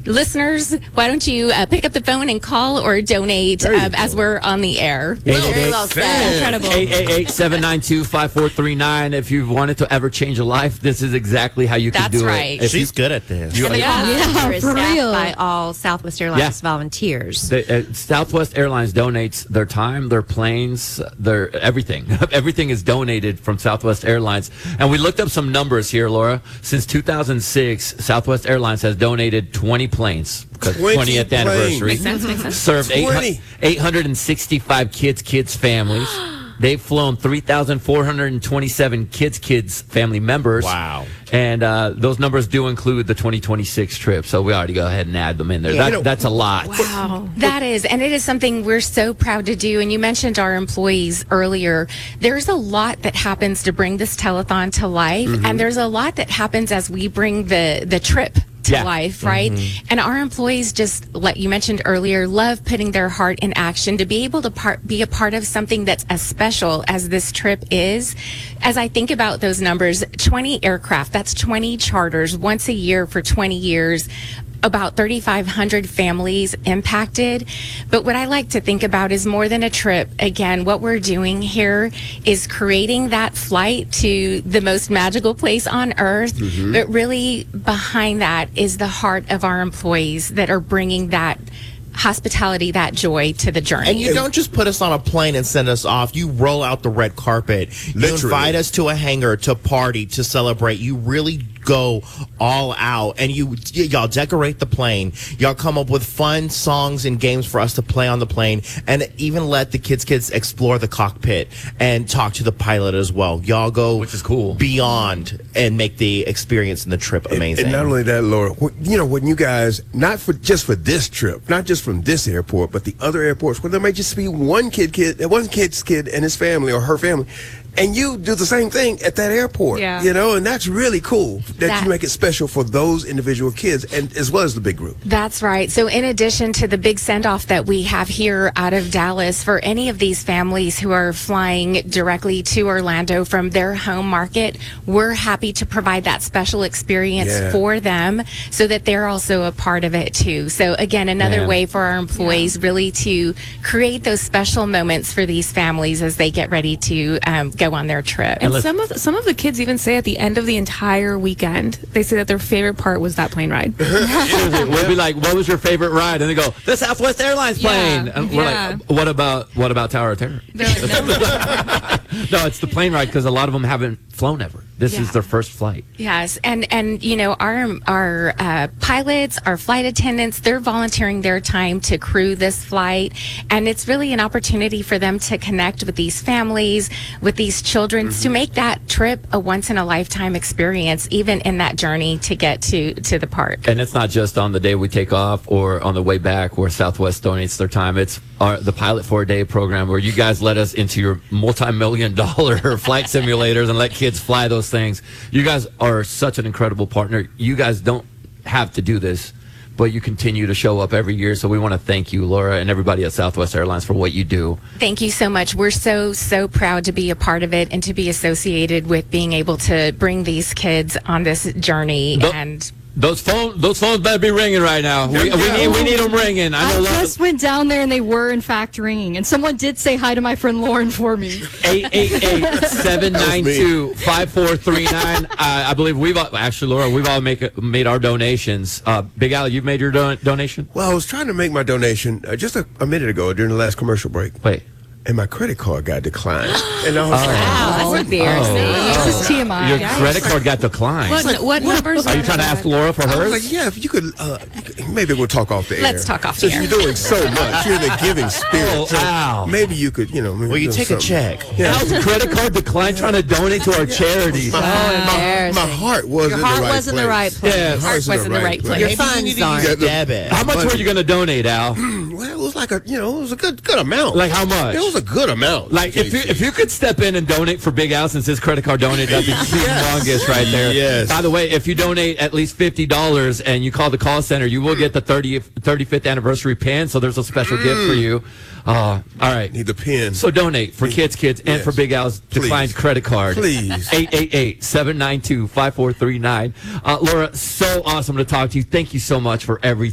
listeners, why don't you pick up the phone and call or donate as we're on the air? Very well said. Incredible. 888-792-5439. If you've wanted to ever change a life, this is exactly how you can do That's right. it. She's good at this. And the call center is for staffed real. by all Southwest Airlines Yeah. volunteers. Southwest Airlines donates their time, their planes, their everything. Everything is donated from Southwest Airlines. And we looked up some numbers here, Laura. Since 2006, Southwest Airlines has donated 20 planes. 20th anniversary. Makes sense. Served 20. 865 kids, families. They've flown 3,427 kids, family members. Wow. And those numbers do include the 2026 trip. So we already go ahead and add them in there. Yeah. That's a lot. Wow. That is, and it is something we're so proud to do. And you mentioned our employees earlier. There's a lot that happens to bring this telethon to life. And there's a lot that happens as we bring the trip to life, right? And our employees just, like you mentioned earlier, love putting their heart in action to be able to be a part of something that's as special as this trip is. As I think about those numbers, 20 aircraft, that's 20 charters once a year for 20 years. About 3,500 families impacted. But what I like to think about is more than a trip. Again, what we're doing here is creating that flight to the most magical place on earth. But really behind that is the heart of our employees that are bringing that hospitality, that joy to the journey. And you don't just put us on a plane and send us off. You roll out the red carpet. You Literally. invite us to a hangar, to party, to celebrate. You really go all out, and y'all decorate the plane. Y'all come up with fun songs and games for us to play on the plane, and even let the kids explore the cockpit and talk to the pilot as well. Y'all go, Which is cool, beyond and make the experience and the trip amazing. And not only that, Laura, when you guys, not for just for this trip, not just from this airport, but the other airports where there may just be one kid and his family or her family, and you do the same thing at that airport, and that's really cool that you make it special for those individual kids and as well as the big group. That's right. So in addition to the big send-off that we have here out of Dallas for any of these families who are flying directly to Orlando from their home market, we're happy to provide that special experience for them so that they're also a part of it too. So again, another way for our employees really to create those special moments for these families as they get ready to go on their trip. And some of the kids even say at the end of the entire weekend, they say that their favorite part was that plane ride. We'll be like, "What was your favorite ride?" And they go, "The Southwest Airlines plane." And we're like, "What about Tower of Terror?" They're like, No, it's the plane ride because a lot of them haven't flown ever. This is their first flight. Yes, and our pilots, our flight attendants, they're volunteering their time to crew this flight, and it's really an opportunity for them to connect with these families, with these children, to make that trip a once-in-a-lifetime experience, even in that journey to get to the park. And it's not just on the day we take off or on the way back where Southwest donates their time. It's the Pilot for a Day program where you guys let us into your multi-million-dollar flight simulators and let kids fly those things. You guys are such an incredible partner. You guys don't have to do this, but you continue to show up every year. So we want to thank you, Laura, and everybody at Southwest Airlines for what you do. Thank you so much. We're so proud to be a part of it and to be associated with being able to bring these kids on this journey. Those phones better be ringing right now. We need them ringing. I just went down there and they were in fact ringing. And someone did say hi to my friend Lauren for me. 888-792-5439. I believe Laura, we've all made our donations. Big Al, you've made your donation? Well, I was trying to make my donation just a minute ago during the last commercial break. Wait. And my credit card got declined. And I was like, Wow, that's embarrassing. This is TMI. Your credit card got declined. What numbers Are you trying to ask Laura for I was hers? like, yeah, if you could, maybe we'll talk off the air. Let's talk off the Since air. you're doing so much, you're in the giving spirit. So Al. maybe you could, maybe Will you do take a something. check? Yeah. Al's credit card declined trying to donate to our charities. My heart was Your in heart the right was in the right place. Yes. Heart was in the right place. Your Maybe you funds need to aren't. use a debit. How much were you going to donate, Al? Well, it was like it was a good amount. Like how much? It was a good amount. Like if you could step in and donate for Big Al since his credit card donated, that'd be humongous right there. Yes. By the way, if you donate at least $50 and you call the call center, you will get the 35th anniversary pin. So there's a special gift for you. All right. Need the pin. So donate for kids, and Yes. for Big Al's declined Please. credit card. Please. 888-792-5439. Laura, so awesome to talk to you. Thank you so much for everything.